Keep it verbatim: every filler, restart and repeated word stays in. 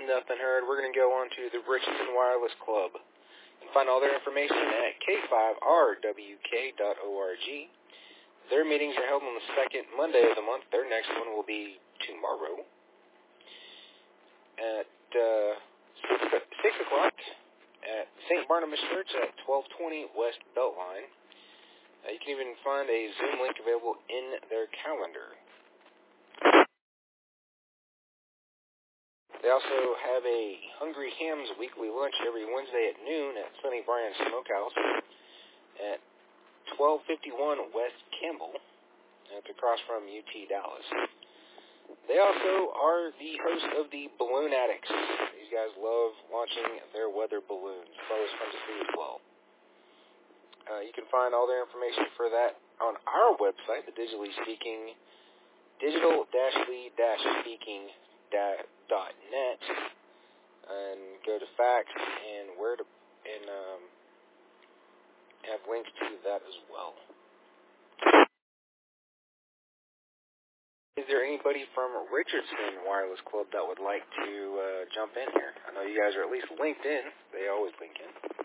nothing heard, we're going to go on to the Richardson Wireless Club. You can find all their information at k five r w k dot org. Their meetings are held on the second Monday of the month. Their next one will be tomorrow at uh, six o'clock at Saint Barnabas Church at twelve twenty West Beltline. Uh, you can even find a Zoom link available in their calendar. They also have a Hungry Hams weekly lunch every Wednesday at noon at Sonny Bryan Smokehouse at twelve fifty-one West Campbell. That's across from U T Dallas. They also are the host of the Balloon Addicts. These guys love launching their weather balloons. It's always fun to see as well. Uh, you can find all their information for that on our website, the Digitally Speaking, digital-lead-speaking dot net, and go to facts and where to and um, have links to that as well. Is there anybody from Richardson Wireless Club that would like to uh, jump in here? I know you guys are at least linked in. They always link in.